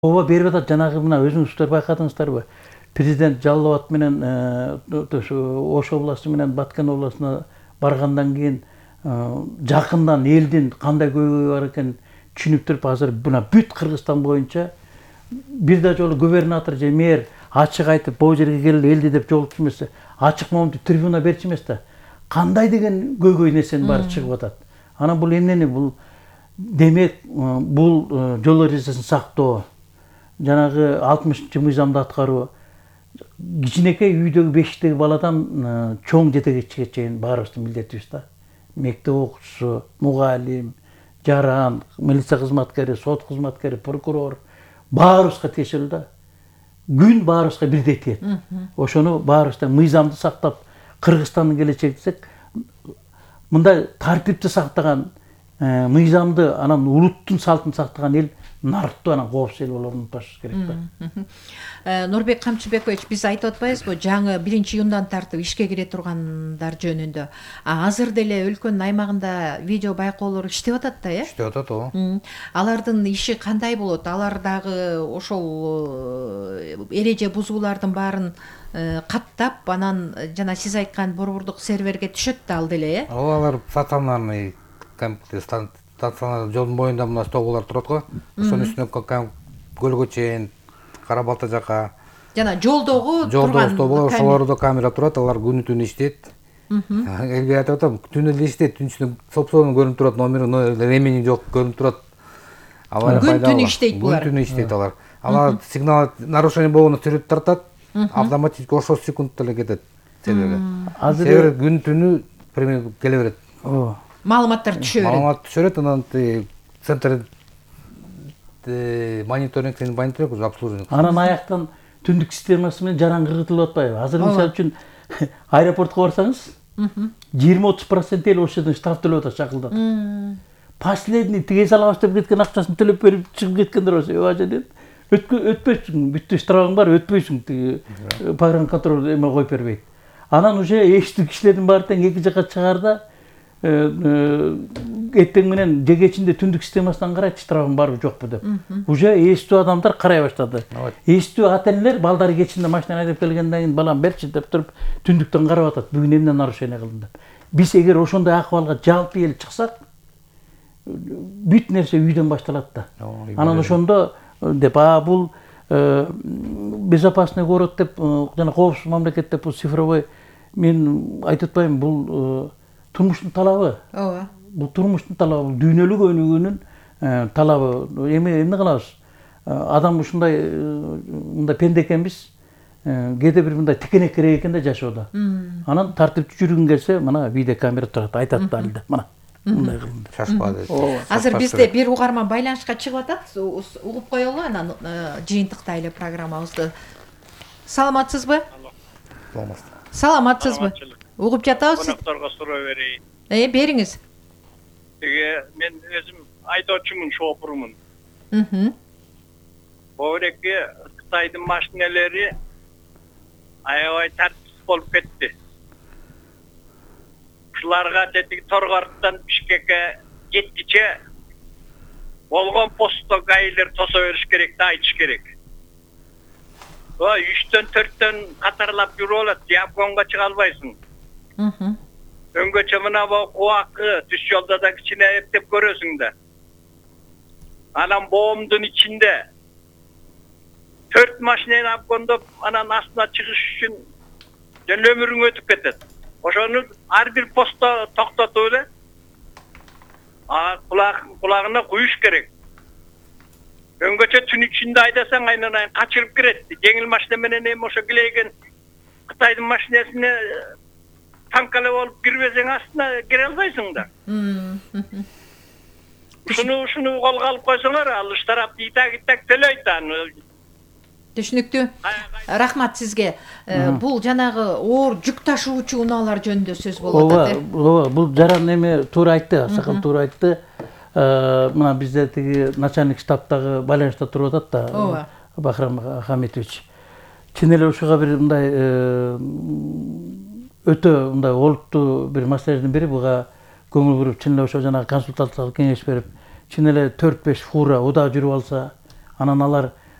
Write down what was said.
Ооба берип атат. Жанагы мына өзүңүздөр байкадыңыздарбы? Президент Жалал Абад менен Ош областы менен Баткен областына баргандан кийин жакындан элдин кандай көйгөйү бар экенин түшүнүп туруп, азыр мына бүт Кыргызстан боюнча бир да жолу губернатор же мэр ачык айтып, бул жерге келип элди деп жолуктур эмес, ачык момунтип трибуна берчү эмес да. Кандай деген көйгөй нерсенин баары чыгып атат. Анан бул эмнени бул демек бул жол эрежесин сактоо, жанагы 60 мыйзамды аткаруу, кичинекей үйдөгү бешиктеги баладан чоң жетекчиге чейин баарыбыздын милдетибиз да. Мектеп окуучусу, мугалим, жаран, милиция кызматкери, сот кызматкери, прокурор баарыбызга тиешелүү да. Күн баарыбызга бирдей тиет. Ошону баарыбыз мыйзамды сактап, Кыргызстандын келечеги десек, мындай тартипти сактаган, мыйзамды, анан улуттун салтын сактаган эл нарыктуу, анан коопсуз эл болоруну унутпашыбыз керек да. Нурбек Камчыбекович, биз айтып атпайбызбы, жаңы 1-июндан тартып ишке кире тургандар жөнүндө. Азыр деле өлкөнүн аймагында видео байкоолор иштеп атат да, э? Иштеп атат, ооба. Алардын иши кандай болот? Алар дагы ошол эреже бузуулардын баарын каттап, анан жана сиз айткан борбордук серверге түшөт да ал деле, э? Ооба, алар стационарный стационар жолдун боюнда мына стогулар турат го. Ошонун үстүнө көлгө чейин, Кара Балта жака. Жана жолдогу турган стогулар, ошолордо камера турат, алар күнү түнү иштейт. Элге айтып атам, түнү эле иштейт, түн ичинде собственно көрүнүп турат, номери, ремени жок көрүнүп турат. Күн түнү иштейт булар. Күн түнү иштейт алар. Алар сигнал нарушение болгондо сүрөт тартат, автоматически ошол секундта эле кетет серверге. Сервер күн түнү примерно келе берет. Маалыматтар түшө берет. Маалымат түшө берет, анан центр мониторинг уже обслуживание. Анан аяктан түндүк системасы менен жаран кыргытылып атпайбы? Азыр мисалы үчүн аэропортко барсаңыз, 20-30% эл ошол жерден штраф төлөп атат шакылдап. Последний тиге салабыз деп кеткен акчасын төлөп берип чыгып кеткендер болсо, ажа өтпөйсүң, бүттү штрафың бар, өтпөйсүң, тиги погран контроль эме коюп бербейт. Анан уже эчтүү кишилердин баары тең эки жака чыгаарда эртең менен же кечинде түндүк системасынан карайт, штрафым барбы жокпу деп. Уже эстүү адамдар карай баштады. Эстүү ата-энелер балдары кечинде машина айдап келгенден кийин балам берчи деп туруп түндүктөн карап атат. Бүгүн эмне нарушение кылдым деп. Биз эгер ошондой акыбалга жалпы эл чыксак, бүт нерсе үйдөн башталат да. Анан ошондо деп, бул безопасный город деп, жана коопсуз мамлекет деп, бул цифровой, мен айтып атпайм, бул турмуштун талабы. Ооба. Бул турмуштун талабы, дүйнөлүк өнүгүүнүн талабы. Эмне кылабыз? Адам ушундай мындай пенде экенбиз. Кээде бир мындай тикенек керек экен да жашоодо. Анан тартиптүү жүргүн келсе, мына видео камера турат, айтат да алда. Мына мындай кылдым деп. Шашпа деп. Азыр бизде бир угарман байланышка чыгып атат. Угуп коелу анан жыйынтыктайлы программабызды. Саламатсызбы? Саламатсызбы? Угуп жатабыз. Конокторго суроо берейин. Бериңиз. Мен өзүм айдоочумун, шофурмун. Бобуреке Кытайдын машинелери аябай тартипсиз болуп кетти. Ушуларга тетиги Торгордон Бишкекке жеткиче болгон постто гаилер тосо бериш керек да, айтыш керек. 3-төн 4төн катарлап жүрүп алат, обгонго чыга албайсың. Өңгөчө мына кубакы түз жолдо да кичине эптеп көрөсүң да. Анан боомдун ичинде 4 машинени обгондоп, анан астына чыгыш үчүн жөн өмүрүң өтүп кетет. Ошону ар бир постто токтотуп эле кулагына куюш керек. Өңгөчө түн ичинде айдасаң, айнан качырып кирет. Жеңил машина менен эми ошо килейген Кытайдын машинесине тамкалап алып кирбесең, астына кире албайсың да. Ушуну колго алып койсоңор, ал штрафты итак төлөйт аны. Түшүнүктүү. Рахмат сизге. Бул жанагы оор жүк ташуучу унаалар жөнүндө сөз болуп атат, э? Ооба, бул жаран эме туура айтты, Сакал туура айтты. Мына бизде тиги начальник штабтагы байланышта туруп атат да, Бахрам Хамитович. Чын эле ушуга бир мындай өтө мындай олуттуу бир маселелердин бири, буга көңүл буруп, чын эле ошо жанагы консультациялык кеңеш берип, чын эле 4-5 фура удаа жүрүп алса, анан алар